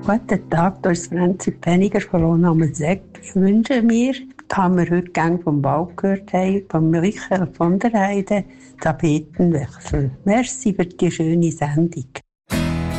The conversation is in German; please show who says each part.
Speaker 1: Guten Tag, hier ist Franzi Penniger von Lohnamelseck. Ich wünsche mir, das haben wir heute gerne vom Bau gehört haben, von Michael von der Heide, Tapetenwechsel. Merci für die schöne Sendung.